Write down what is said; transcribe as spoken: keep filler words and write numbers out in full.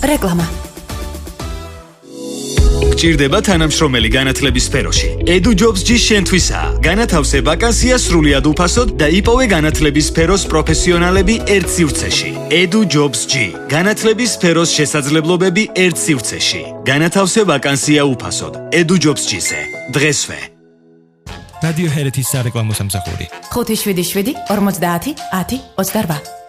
რეკლამა. გჭირდება თანამშრომელი განათლების სფეროში. EduJobs-G შენთვისაა. განათავსე ვაკანსია სრულიად უფასოდ და იპოვე განათლების სფეროს პროფესიონალები ერთ სივრცეში. EduJobs-G. განათლების სფეროს შესაძლებლობები ერთ სივრცეში. განათავსე ვაკანსია უფასოდ. EduJobs-G-ზე. დღესვე. რადიო ჰერეთის სარეკლამო სამსახური. ხუთი შვიდი შვიდი ორმოცდაათი ათი ოცდარვა.